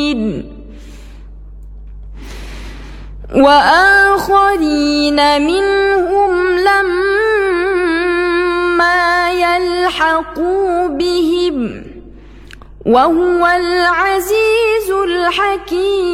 وآخرين منهم لما يلحقوا بهم وهو العزيز الحكيم.